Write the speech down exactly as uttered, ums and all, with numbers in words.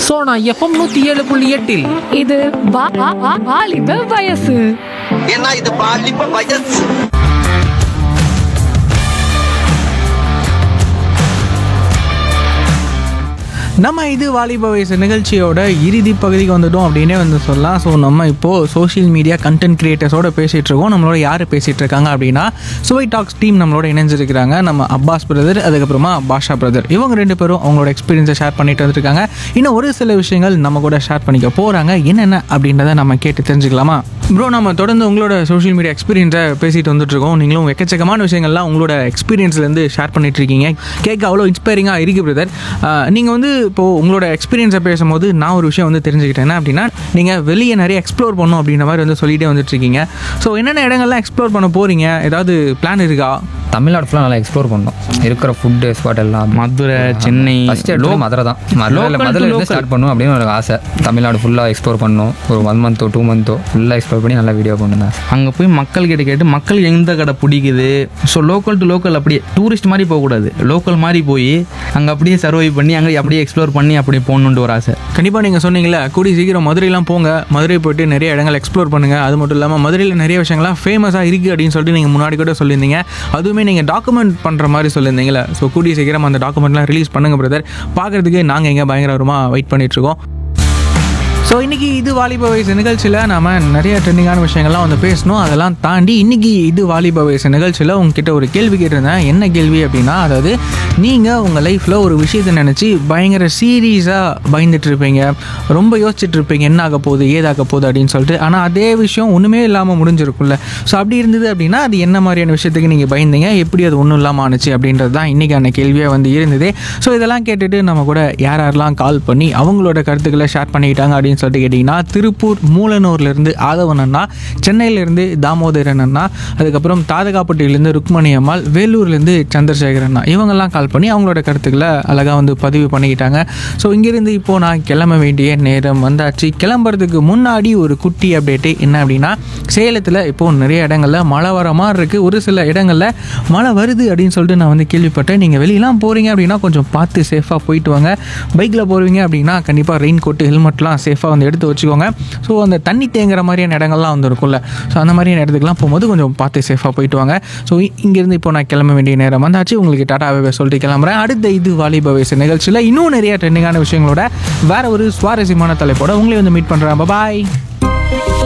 Sona FM நூத்தி ஏழு புள்ளி எட்டில் இது வா- வா- வா- வாலிப வயசு. ஏன்னா இது பாலிப்ப வயசு. நம்ம இது வாலிப வயசு நிகழ்ச்சியோட இறுதி பகுதிக்கு வந்துட்டோம் அப்படின்னே வந்து சொல்லலாம். ஸோ நம்ம இப்போது சோஷியல் மீடியா கண்டென்ட் கிரியேட்டர்ஸோட பேசிகிட்டு இருக்கோம். நம்மளோட யார் பேசிகிட்டு இருக்காங்க அப்படின்னா சுவை டாக்ஸ் டீம் நம்மளோட இணைஞ்சிருக்கிறாங்க. நம்ம அப்பாஸ் பிரதர், அதுக்கப்புறமா பாஷா பிரதர், இவங்க ரெண்டு பேரும் அவங்களோட எக்ஸ்பீரியன்ஸை ஷேர் பண்ணிட்டு வந்துருக்காங்க. இன்னும் ஒரு சில விஷயங்கள் நம்ம கூட ஷேர் பண்ணிக்க போகிறாங்க. என்னென்ன அப்படின்றத நம்ம கேட்டு தெரிஞ்சுக்கலாமா? ப்ரோ, நம்ம தொடர்ந்து உங்களோட சோஷியல் மீடியா எக்ஸ்பீரியன்ஸை பேசிட்டு வந்துட்டுருக்கோம். நீங்களும் எக்கச்சக்கமான விஷயங்கள்லாம் உங்களோட எக்ஸ்பீரியன்ஸ்லேருந்து ஷேர் பண்ணிட்டு இருக்கீங்க. கேட்க அவ்வளோ இன்ஸ்பைரிங்காக இருக்குது பிரதர். நீங்கள் வந்து இப்போது உங்களோட எக்ஸ்பீரியன்ஸை பேசும்போது நான் ஒரு விஷயம் வந்து தெரிஞ்சுக்கிட்டேன். என்ன அப்படின்னா, நீங்கள் வெளியே நிறைய எக்ஸ்ப்ளோர் பண்ணணும் அப்படின்ற மாதிரி வந்து சொல்லிகிட்டே வந்துட்டுருக்கீங்க. ஸோ என்னென்ன இடங்கள்லாம் எக்ஸ்ப்ளோர் பண்ண போகிறீங்க? ஏதாவது பிளான் இருக்கா? தமிழ்நாடு ஃபுல்லாக நல்லா எக்ஸ்ப்ளோர் பண்ணோம். இருக்கிற ஃபுட்டு ஸ்பாட் எல்லாம் மதுரை, சென்னை, ஃபஸ்ட்டு எடுத்து மதுரை தான். மதுரையில் மதுரையில் ஸ்டார்ட் பண்ணணும் அப்படின்னு ஒரு ஆசை. தமிழ்நாடு ஃபுல்லாக எக்ஸ்ப்ளோர் பண்ணணும். ஒரு ஒன் மந்த்தோ டூ மந்த்தோ ஃபுல்லாக எக்ஸ்ப்ளோர் பண்ணி நல்லா வீடியோ பண்ணுவேன். அங்கே போய் மக்கள் கிட்ட கேட்டு மக்கள் எந்த கடை பிடிக்குது, ஸோ லோக்கல் டு லோக்கல், அப்படியே டூரிஸ்ட் மாதிரி போகக்கூடாது, லோக்கல் மாதிரி போய் அங்கே அப்படியே சர்வை பண்ணி அங்கே அப்படியே எக்ஸ்ப்ளோர் பண்ணி அப்படியே போகணுன்ட்டு ஒரு ஆசை. கண்டிப்பாக நீங்கள் சொன்னீங்களே, கூடி சீக்கிரம் மதுரைலாம் போங்க. மதுரை போய்ட்டு நிறைய இடங்கள் எக்ஸ்ப்ளோர் பண்ணுங்கள். அது மட்டும் இல்லாமல் மதுரையில் நிறைய விஷயங்கள்லாம் ஃபேமஸாக இருக்குது அப்படின்னு சொல்லிட்டு நீங்கள் முன்னாடி கூட சொல்லியிருந்தீங்க. அதுவுமே நீங்கள் டாக்குமெண்ட் பண்ணுற மாதிரி சொல்லியிருந்தீங்களே. ஸோ கூடிய சீக்கிரம் அந்த டாக்குமெண்ட்லாம் ரிலீஸ் பண்ணுங்கள் பிரதர். பார்க்குறதுக்கு நாங்கள் எங்கே பயங்கரமாக வெயிட் பண்ணிகிட்ருக்கோம். ஸோ இன்றைக்கி இது வாலிப வயசு நிகழ்ச்சியில் நாம் நிறைய ட்ரெண்டிங்கான விஷயங்கள்லாம் வந்து பேசணும். அதெல்லாம் தாண்டி இன்றைக்கி இது வாலிப வயசு நிகழ்ச்சியில் உங்ககிட்ட ஒரு கேள்வி கேட்டிருந்தேன். என்ன கேள்வி அப்படின்னா, அதாவது நீங்கள் உங்கள் லைஃப்பில் ஒரு விஷயத்தை நினச்சி பயங்கர சீரியஸாக பயந்துட்டுருப்பீங்க, ரொம்ப யோசிச்சுட்ருப்பீங்க என்ன ஆக போகுது ஏதாக போகுது அப்படின்னு சொல்லிட்டு. ஆனால் அதே விஷயம் ஒன்றுமே இல்லாமல் முடிஞ்சிருக்கும்ல. ஸோ அப்படி இருந்தது அப்படின்னா அது என்ன மாதிரியான விஷயத்துக்கு நீங்கள் பயந்தீங்க, எப்படி அது ஒன்றும் இல்லாமல் ஆணுச்சு அப்படின்றது தான் இன்றைக்கான கேள்வியாக வந்து இருந்தது. ஸோ இதெல்லாம் கேட்டுட்டு நம்ம கூட யார் யாரெல்லாம் கால் பண்ணி அவங்களோட கருத்துக்களை ஷேர் பண்ணிக்கிட்டாங்க அப்படின்னு சொல்லிட்டு கேட்டிங்கன்னா, திருப்பூர் மூலனூர்லேருந்து ஆதவன் அண்ணா, சென்னையிலேருந்து தாமோதரன் அண்ணா, அதுக்கப்புறம் தாதகாப்பட்டியிலேருந்து ருக்மணி அம்மாள், வேலூர்லேருந்து சந்திரசேகர் அண்ணா, இவங்கெல்லாம் கால் பண்ணி அவங்களோட கருத்துக்களை அழகாக வந்து பதிவு பண்ணிக்கிட்டாங்க. ஸோ இங்கேருந்து இப்போது நான் கிளம்ப வேண்டிய நேரம் வந்தாச்சு. கிளம்புறதுக்கு முன்னாடி ஒரு குட்டி அப்டேட்டு என்ன அப்படின்னா, சேலத்தில் இப்போது நிறைய இடங்களில் மழை வர மாதிரி இருக்குது. ஒரு சில இடங்களில் மழை வருது அப்படின்னு சொல்லிட்டு நான் வந்து கேள்விப்பட்டேன். நீங்கள் வெளியெல்லாம் போகிறீங்க அப்படின்னா கொஞ்சம் பார்த்து சேஃபாக போயிட்டு வாங்க. பைக்கில் போகிறீங்க அப்படின்னா கண்டிப்பாக ரெயின் கோட்டு, ஹெல்மெட்லாம் சேஃபாக வந்து எடுத்து வச்சுக்கோங்க. ஸோ அந்த தண்ணி தேங்குற மாதிரியான இடங்கள்லாம் வந்து இருக்கும்ல, ஸோ அந்த மாதிரியான இடத்துக்குலாம் போகும்போது கொஞ்சம் பார்த்து சேஃபாக போயிட்டு வாங்க. ஸோ இங்கேருந்து இப்போ நான் கிளம்ப வேண்டிய நேரம் வந்தாச்சு. உங்களுக்கு டாட்டாவே சொல்லிட்டு கிளம்புறேன். அடுத்த இது வாலிப வயசு நிகழ்ச்சியில் இன்னும் நிறைய ட்ரெண்டிங்கான விஷயங்களோட வேற ஒரு சுவாரஸ்யமான தலைப்போட உங்களை வந்து மீட் பண்ணுறேன். பாய்.